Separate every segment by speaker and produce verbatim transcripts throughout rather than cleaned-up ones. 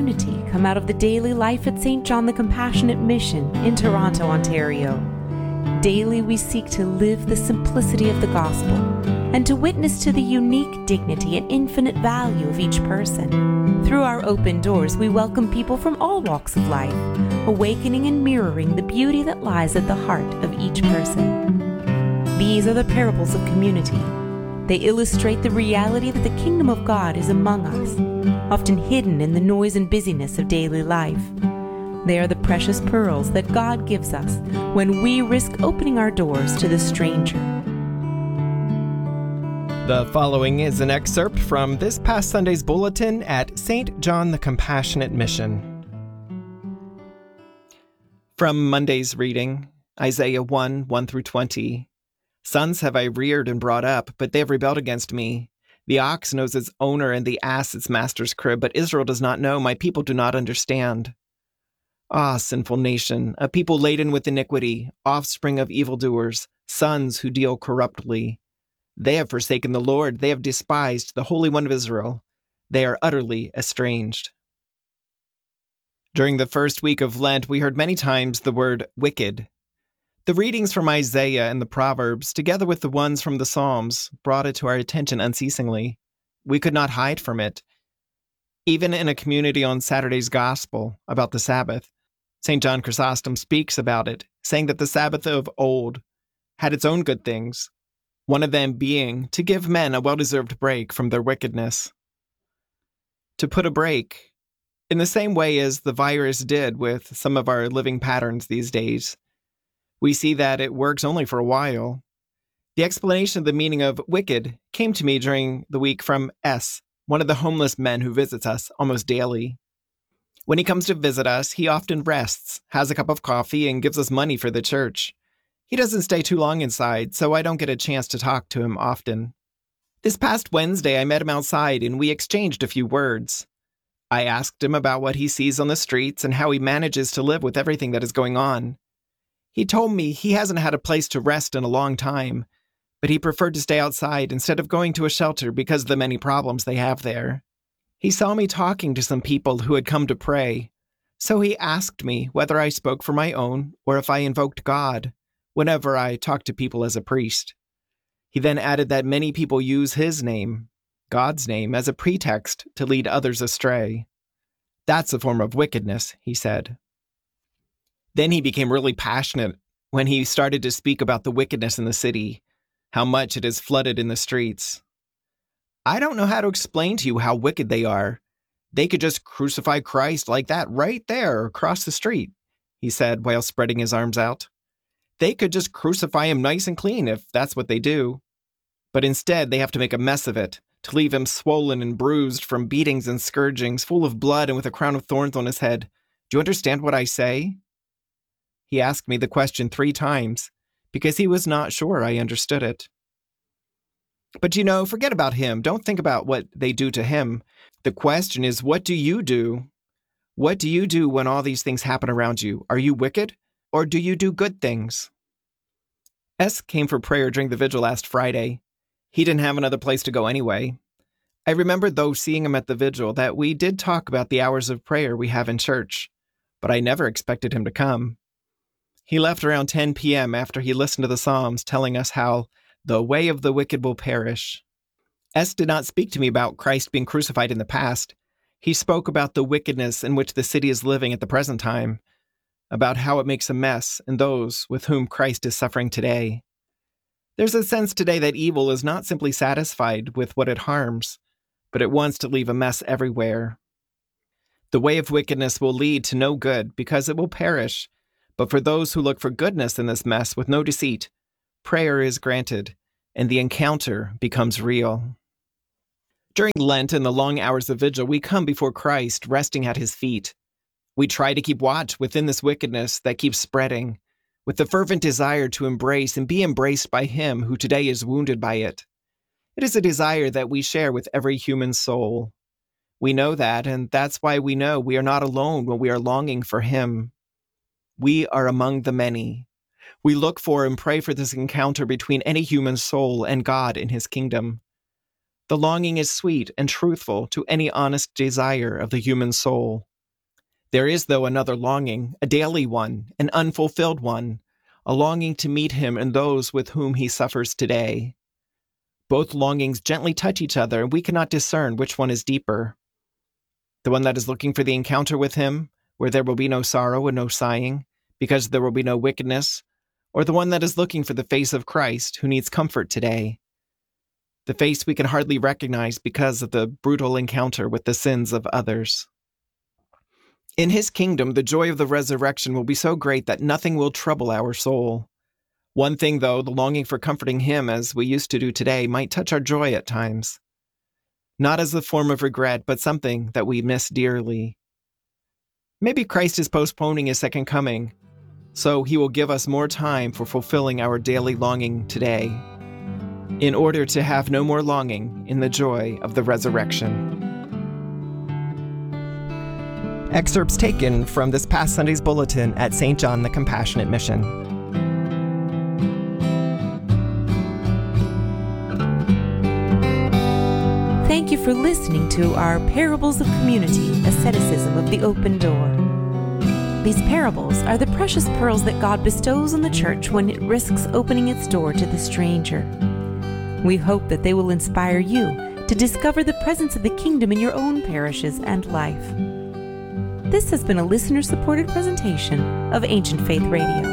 Speaker 1: Unity come out of the daily life at Saint John the Compassionate Mission in Toronto, Ontario. Daily we seek to live the simplicity of the gospel and to witness to the unique dignity and infinite value of each person. Through our open doors, we welcome people from all walks of life, awakening and mirroring the beauty that lies at the heart of each person. These are the parables of community. They illustrate the reality that the kingdom of God is among us, often hidden in the noise and busyness of daily life. They are the precious pearls that God gives us when we risk opening our doors to the stranger.
Speaker 2: The following is an excerpt from this past Sunday's bulletin at Saint John the Compassionate Mission. From Monday's reading, Isaiah one, one through twenty. Sons have I reared and brought up, but they have rebelled against me. The ox knows its owner and the ass its master's crib, but Israel does not know, my people do not understand. Ah, sinful nation, a people laden with iniquity, offspring of evildoers, sons who deal corruptly. They have forsaken the Lord, they have despised the Holy One of Israel. They are utterly estranged. During the first week of Lent, we heard many times the word wicked. The readings from Isaiah and the Proverbs, together with the ones from the Psalms, brought it to our attention unceasingly. We could not hide from it. Even in a community on Saturday's Gospel about the Sabbath, Saint John Chrysostom speaks about it, saying that the Sabbath of old had its own good things, one of them being to give men a well-deserved break from their wickedness. To put a break, in the same way as the virus did with some of our living patterns these days. We see that it works only for a while. The explanation of the meaning of wicked came to me during the week from S, one of the homeless men who visits us almost daily. When he comes to visit us, he often rests, has a cup of coffee, and gives us money for the church. He doesn't stay too long inside, so I don't get a chance to talk to him often. This past Wednesday, I met him outside and we exchanged a few words. I asked him about what he sees on the streets and how he manages to live with everything that is going on. He told me he hasn't had a place to rest in a long time, but he preferred to stay outside instead of going to a shelter because of the many problems they have there. He saw me talking to some people who had come to pray, so he asked me whether I spoke for my own or if I invoked God whenever I talked to people as a priest. He then added that many people use his name, God's name, as a pretext to lead others astray. That's a form of wickedness, he said. Then he became really passionate when he started to speak about the wickedness in the city, how much it is flooded in the streets. I don't know how to explain to you how wicked they are. They could just crucify Christ like that right there across the street, he said while spreading his arms out. They could just crucify him nice and clean if that's what they do. But instead, they have to make a mess of it, to leave him swollen and bruised from beatings and scourgings, full of blood and with a crown of thorns on his head. Do you understand what I say? He asked me the question three times, because he was not sure I understood it. But you know, forget about him. Don't think about what they do to him. The question is, what do you do? What do you do when all these things happen around you? Are you wicked, or do you do good things? S came for prayer during the vigil last Friday. He didn't have another place to go anyway. I remember, though, seeing him at the vigil, that we did talk about the hours of prayer we have in church, but I never expected him to come. He left around ten p.m. after he listened to the Psalms telling us how the way of the wicked will perish. S did not speak to me about Christ being crucified in the past. He spoke about the wickedness in which the city is living at the present time, about how it makes a mess in those with whom Christ is suffering today. There's a sense today that evil is not simply satisfied with what it harms, but it wants to leave a mess everywhere. The way of wickedness will lead to no good because it will perish. But for those who look for goodness in this mess with no deceit, prayer is granted, and the encounter becomes real. During Lent and the long hours of vigil, we come before Christ, resting at his feet. We try to keep watch within this wickedness that keeps spreading, with the fervent desire to embrace and be embraced by him who today is wounded by it. It is a desire that we share with every human soul. We know that, and that's why we know we are not alone when we are longing for him. We are among the many. We look for and pray for this encounter between any human soul and God in his kingdom. The longing is sweet and truthful to any honest desire of the human soul. There is, though, another longing, a daily one, an unfulfilled one, a longing to meet him and those with whom he suffers today. Both longings gently touch each other, and we cannot discern which one is deeper. The one that is looking for the encounter with him, where there will be no sorrow and no sighing, because there will be no wickedness, or the one that is looking for the face of Christ, who needs comfort today. The face we can hardly recognize because of the brutal encounter with the sins of others. In his kingdom, the joy of the resurrection will be so great that nothing will trouble our soul. One thing, though, the longing for comforting him as we used to do today might touch our joy at times. Not as a form of regret, but something that we miss dearly. Maybe Christ is postponing his second coming, so he will give us more time for fulfilling our daily longing today, in order to have no more longing in the joy of the resurrection. Excerpts taken from this past Sunday's bulletin at Saint John the Compassionate Mission.
Speaker 1: Thank you for listening to our Parables of Community, Asceticism of the Open Door. These parables are the precious pearls that God bestows on the church when it risks opening its door to the stranger. We hope that they will inspire you to discover the presence of the kingdom in your own parishes and life. This has been a listener-supported presentation of Ancient Faith Radio.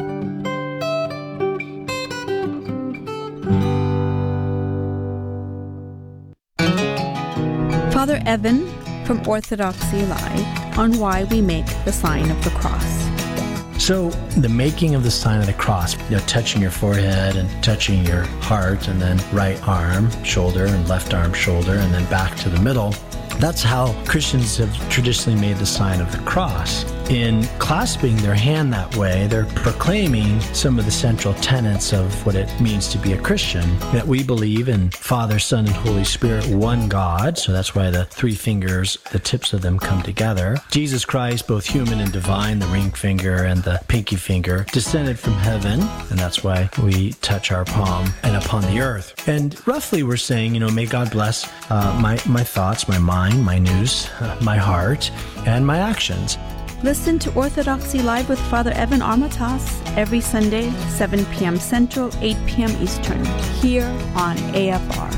Speaker 3: Father Evan from Orthodoxy Live on why we make the sign of the cross.
Speaker 4: So the making of the sign of the cross, you know, touching your forehead and touching your heart, and then right arm, shoulder, and left arm, shoulder, and then back to the middle. That's how Christians have traditionally made the sign of the cross. In clasping their hand that way, they're proclaiming some of the central tenets of what it means to be a Christian, that we believe in Father, Son, and Holy Spirit, one God. So that's why the three fingers, the tips of them come together. Jesus Christ, both human and divine, the ring finger and the pinky finger, descended from heaven, and that's why we touch our palm and upon the earth. And roughly we're saying, you know, may God bless uh, my, my thoughts, my mind, my nous, uh, my heart, and my actions.
Speaker 3: Listen to Orthodoxy Live with Father Evan Armatas every Sunday, seven p.m. Central, eight p.m. Eastern, here on A F R.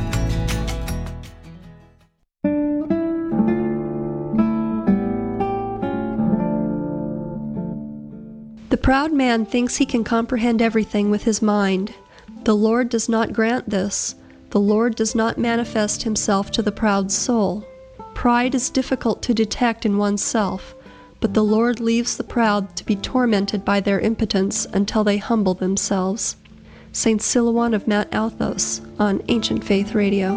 Speaker 5: The proud man thinks he can comprehend everything with his mind. The Lord does not grant this. The Lord does not manifest himself to the proud soul. Pride is difficult to detect in oneself, but the Lord leaves the proud to be tormented by their impotence until they humble themselves. Saint Silouan of Mount Athos on Ancient Faith Radio.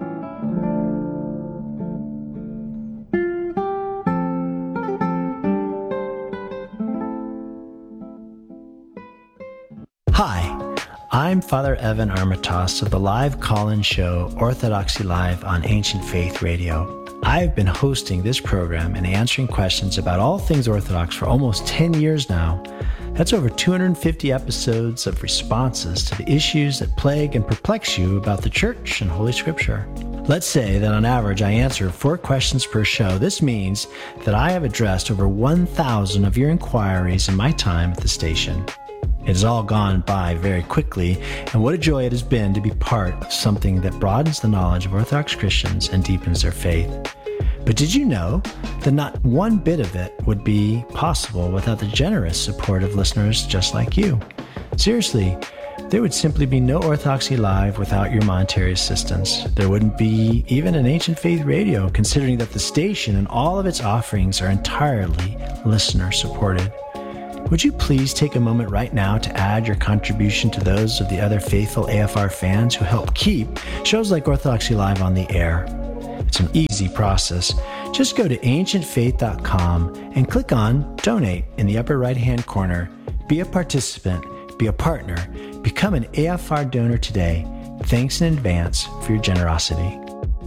Speaker 4: Hi, I'm Father Evan Armatas of the live call-in show Orthodoxy Live on Ancient Faith Radio. I've been hosting this program and answering questions about all things Orthodox for almost ten years now. That's over two hundred fifty episodes of responses to the issues that plague and perplex you about the Church and Holy Scripture. Let's say that on average I answer four questions per show. This means that I have addressed over one thousand of your inquiries in my time at the station. It has all gone by very quickly, and what a joy it has been to be part of something that broadens the knowledge of Orthodox Christians and deepens their faith. But did you know that not one bit of it would be possible without the generous support of listeners just like you? Seriously, there would simply be no Orthodoxy Live without your monetary assistance. There wouldn't be even an Ancient Faith Radio, considering that the station and all of its offerings are entirely listener-supported. Would you please take a moment right now to add your contribution to those of the other faithful A F R fans who help keep shows like Orthodoxy Live on the air? It's an easy process. Just go to ancient faith dot com and click on Donate in the upper right-hand corner. Be a participant, be a partner, become an A F R donor today. Thanks in advance for your generosity.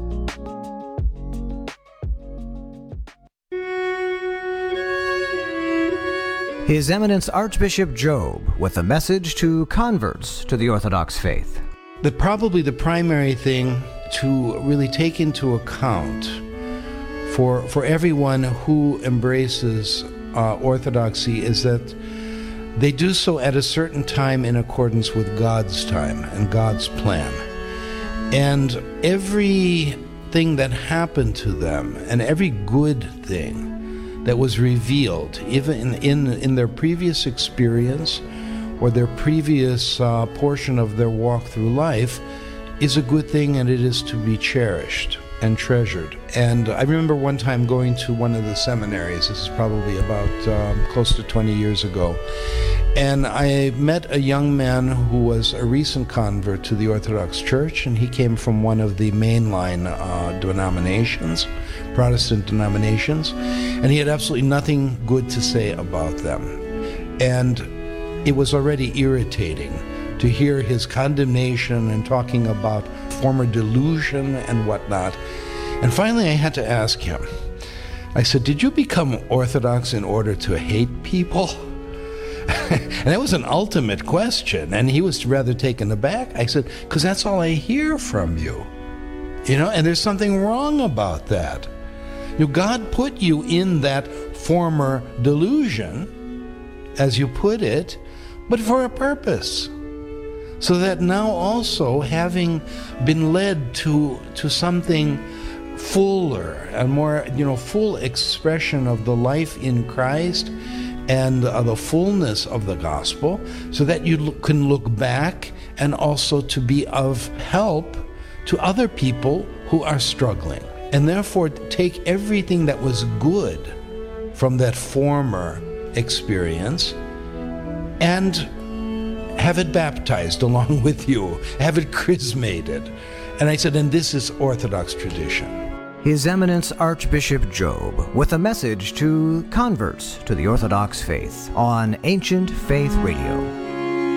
Speaker 6: His Eminence Archbishop Job with a message to converts to the Orthodox faith.
Speaker 7: The, probably the primary thing to really take into account for, for everyone who embraces uh, Orthodoxy is that they do so at a certain time in accordance with God's time and God's plan. And everything that happened to them and every good thing that was revealed, even in, in, in their previous experience or their previous uh, portion of their walk through life, is a good thing, and it is to be cherished and treasured. And I remember one time going to one of the seminaries. This is probably about um, close to twenty years ago. And I met a young man who was a recent convert to the Orthodox Church, and he came from one of the mainline uh, denominations, Protestant denominations, and he had absolutely nothing good to say about them. And it was already irritating to hear his condemnation and talking about former delusion and whatnot. And finally I had to ask him, I said, did you become Orthodox in order to hate people? And that was an ultimate question, and he was rather taken aback. I said, because that's all I hear from you. You know, and there's something wrong about that. You know, God put you in that former delusion, as you put it, but for a purpose. So that now also, having been led to to something fuller and more, you know, full expression of the life in Christ and uh, the fullness of the gospel, so that you look, can look back and also to be of help to other people who are struggling. And therefore take everything that was good from that former experience and have it baptized along with you, have it chrismated. And I said, and this is Orthodox tradition.
Speaker 6: His Eminence Archbishop Job with a message to converts to the Orthodox faith on Ancient Faith Radio.